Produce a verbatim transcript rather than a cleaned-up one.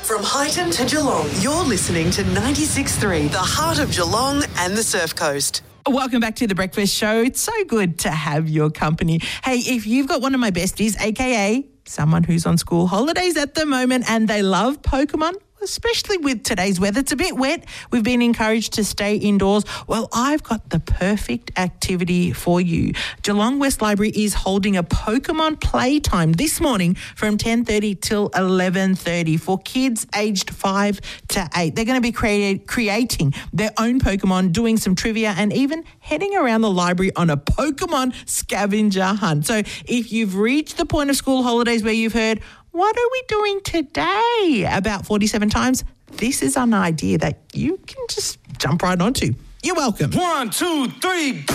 From Highton to Geelong, you're listening to ninety-six point three, the heart of Geelong and the Surf Coast. Welcome back to The Breakfast Show. It's so good to have your company. Hey, if you've got one of my besties, a k a someone who's on school holidays at the moment and they love Pokemon, especially with today's weather, it's a bit wet. We've been encouraged to stay indoors. Well, I've got the perfect activity for you. Geelong West Library is holding a Pokemon playtime this morning from ten thirty till eleven thirty for kids aged five to eight. They're going to be create, creating their own Pokemon, doing some trivia and even heading around the library on a Pokemon scavenger hunt. So if you've reached the point of school holidays where you've heard, what are we doing today? About forty-seven times. This is an idea that you can just jump right onto. You're welcome. One, two, three, go.